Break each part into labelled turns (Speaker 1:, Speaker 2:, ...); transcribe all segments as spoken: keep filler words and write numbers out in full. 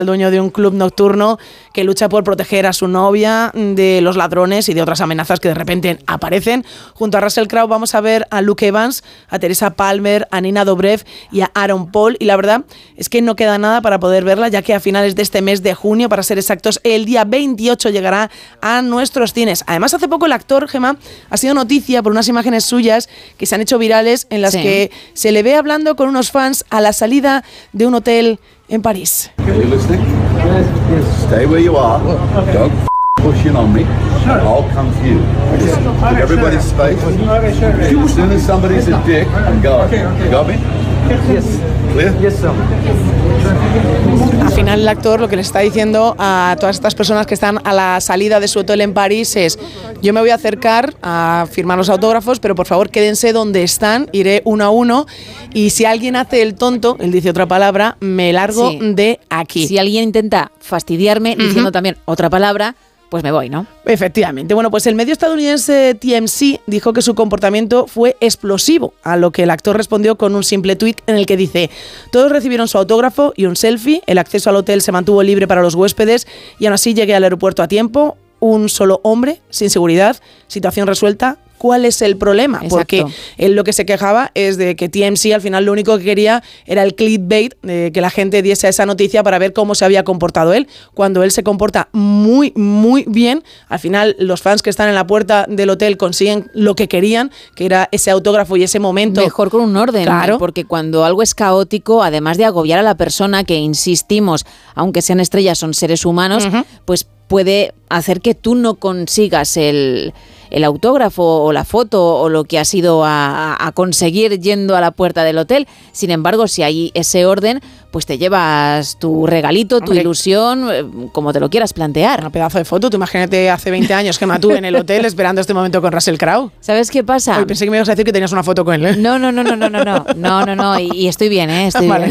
Speaker 1: el dueño de un club nocturno que lucha por proteger a su novia de los ladrones y de otras amenazas que de repente aparecen. Junto a Russell Crowe vamos a ver a Luke Evans, a Teresa Palmer, a Nina Dobrev y a Aaron Paul, y la verdad es que no queda nada para poder verla, ya que a finales de este mes de junio, para ser exactos, el día veintiocho llegará a nuestros cines. Además, hace poco el actor, Gemma, ha sido noticia por unas imágenes suyas que se han hecho virales en las sí. que se le ve hablando con unos fans a la salida de un hotel en París.
Speaker 2: Stay where you are. Don't pushing on me. I'll come to you. Just give everybody's space. As soon as somebody's a dick, go. Got me? Yes. Clear? Yes, sir.
Speaker 1: Al final el actor lo que le está diciendo a todas estas personas que están a la salida de su hotel en París es: yo me voy a acercar a firmar los autógrafos, pero por favor quédense donde están, iré uno a uno, y si alguien hace el tonto, él dice otra palabra, me largo sí. de aquí.
Speaker 3: Si alguien intenta fastidiarme uh-huh. diciendo también otra palabra, pues me voy, ¿no?
Speaker 1: Efectivamente. Bueno, pues el medio estadounidense T M Z dijo que su comportamiento fue explosivo, a lo que el actor respondió con un simple tuit en el que dice: todos recibieron su autógrafo y un selfie, el acceso al hotel se mantuvo libre para los huéspedes y aún así llegué al aeropuerto a tiempo, un solo hombre, sin seguridad, situación resuelta. ¿Cuál es el problema?
Speaker 3: Exacto.
Speaker 1: Porque él lo que se quejaba es de que T M Z al final lo único que quería era el clickbait, de que la gente diese esa noticia para ver cómo se había comportado él, cuando él se comporta muy, muy bien. Al final los fans que están en la puerta del hotel consiguen lo que querían, que era ese autógrafo y ese momento.
Speaker 3: Mejor con un orden,
Speaker 1: claro.
Speaker 3: Porque cuando algo es caótico, además de agobiar a la persona, que insistimos, aunque sean estrellas, son seres humanos, uh-huh. pues puede hacer que tú no consigas el... el autógrafo o la foto o lo que has ido a, a conseguir yendo a la puerta del hotel. Sin embargo, si hay ese orden, pues te llevas tu regalito, tu Hombre. ilusión, como te lo quieras plantear.
Speaker 1: Un pedazo de foto. Tú imagínate hace veinte años que me atuve en el hotel esperando este momento con Russell Crowe.
Speaker 3: ¿Sabes qué pasa?
Speaker 1: Hoy pensé que me ibas a decir que tenías una foto con él, ¿eh?
Speaker 3: No, no, no, no, no, no, no, no, no, no. Y, y estoy bien, ¿eh? Estoy vale.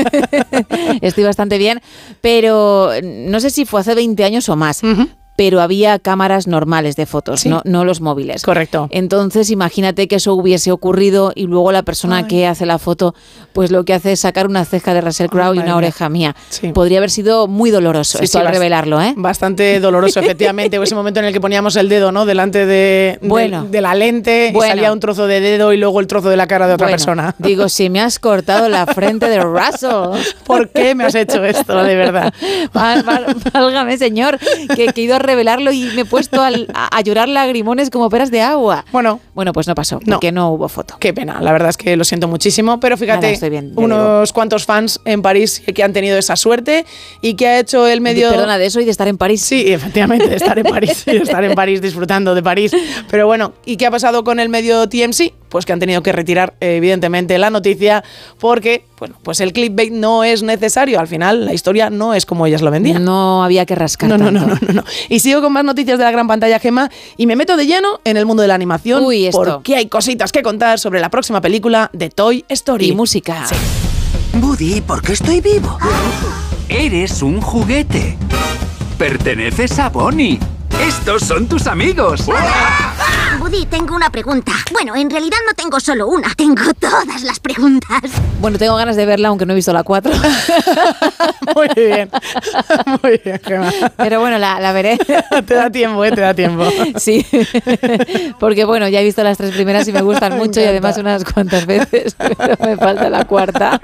Speaker 3: bien. Estoy bastante bien, pero no sé si fue hace veinte años o más. Uh-huh. Pero había cámaras normales de fotos, sí. no, no los móviles.
Speaker 1: Correcto.
Speaker 3: Entonces, imagínate que eso hubiese ocurrido y luego la persona Ay. que hace la foto, pues lo que hace es sacar una ceja de Russell Crowe oh, y una Dios. oreja mía. Sí. Podría haber sido muy doloroso sí, esto sí, al revelarlo, ¿eh?
Speaker 1: Bastante doloroso, efectivamente. Ese momento en el que poníamos el dedo, ¿no? Delante de,
Speaker 3: bueno.
Speaker 1: de, de la lente
Speaker 3: bueno.
Speaker 1: y salía un trozo de dedo y luego el trozo de la cara de otra
Speaker 3: bueno,
Speaker 1: persona.
Speaker 3: Digo, si me has cortado la frente de Russell.
Speaker 1: ¿Por qué me has hecho esto, de verdad?
Speaker 3: Válgame, señor, que, que he ido a revelarlo y me he puesto al, a, a llorar lagrimones como peras de agua.
Speaker 1: Bueno,
Speaker 3: bueno pues no pasó,
Speaker 1: no.
Speaker 3: porque no hubo foto.
Speaker 1: Qué pena, la verdad es que lo siento muchísimo, pero fíjate,
Speaker 3: Nada, estoy bien,
Speaker 1: unos digo. cuantos fans en París que han tenido esa suerte y que ha hecho el medio...
Speaker 3: Perdona, de eso y de estar en París.
Speaker 1: Sí, efectivamente, de estar en París y de estar en París disfrutando de París. Pero bueno, ¿y qué ha pasado con el medio T M Z? Pues que han tenido que retirar, evidentemente, la noticia porque, bueno, pues el clickbait no es necesario. Al final, la historia no es como ellas lo vendían.
Speaker 3: No había que rascar
Speaker 1: no, no,
Speaker 3: tanto.
Speaker 1: No, no, no, no. Y sigo con más noticias de la gran pantalla, Gemma, y me meto de lleno en el mundo de la animación.
Speaker 3: Uy, esto.
Speaker 1: Porque hay cositas que contar sobre la próxima película de Toy Story.
Speaker 3: Y música.
Speaker 1: Sí.
Speaker 4: Woody, ¿por qué estoy vivo?
Speaker 5: Eres un juguete. Perteneces a Bonnie. ¡Estos son tus amigos!
Speaker 6: Woody, tengo una pregunta. Bueno, en realidad no tengo solo una. Tengo todas las preguntas.
Speaker 3: Bueno, tengo ganas de verla, aunque no he visto la cuatro.
Speaker 1: Muy bien. Muy bien, Gemma.
Speaker 3: Pero bueno, la, la veré.
Speaker 1: Te da tiempo, ¿eh? Te da tiempo.
Speaker 3: Sí. Porque bueno, ya he visto las tres primeras y me gustan me mucho encanta. Y además unas cuantas veces, pero me falta la cuarta.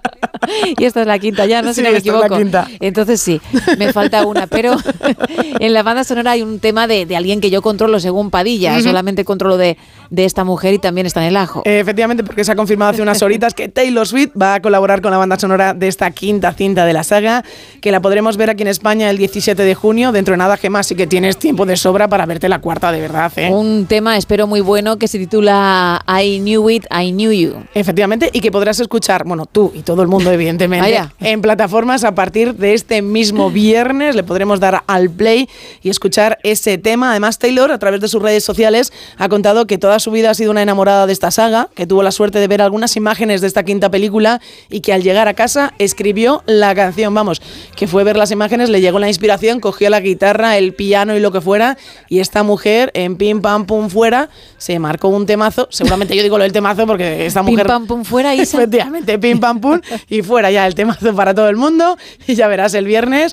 Speaker 3: Y esta es la quinta ya, ¿no? Si
Speaker 1: sí,
Speaker 3: no me
Speaker 1: esta
Speaker 3: equivoco.
Speaker 1: Es la quinta.
Speaker 3: Entonces sí, me falta una. Pero en la banda sonora hay un tema de, de alguien que yo controlo según Padilla. Uh-huh. Solamente controlo de, de esta mujer y también está en el ajo.
Speaker 1: Eh, efectivamente, porque se ha confirmado hace unas horitas que Taylor Swift va a colaborar con la banda sonora de esta quinta cinta de la saga, que la podremos ver aquí en España el diecisiete de junio. Dentro de nada, Gemma, así que tienes tiempo de sobra para verte la cuarta, de verdad, ¿eh?
Speaker 3: Un tema, espero, muy bueno que se titula I Knew It, I Knew You.
Speaker 1: Efectivamente, y que podrás escuchar, bueno, tú y todo el mundo, evidentemente,
Speaker 3: Vaya.
Speaker 1: en plataformas a partir de este mismo viernes. Le podremos dar al play y escuchar ese tema. Además, Taylor, a través de sus redes sociales, ha contado que toda su vida ha sido una enamorada de esta saga, que tuvo la suerte de ver algunas imágenes de esta quinta película y que al llegar a casa escribió la canción. Vamos, que fue ver las imágenes, le llegó la inspiración, cogió la guitarra, el piano y lo que fuera, y esta mujer, en pim pam pum fuera, se marcó un temazo. Seguramente yo digo lo del temazo porque esta mujer...
Speaker 3: Pim pam pum fuera, Isa.
Speaker 1: Efectivamente, pim pam pum y fuera ya el temazo para todo el mundo. Y ya verás el viernes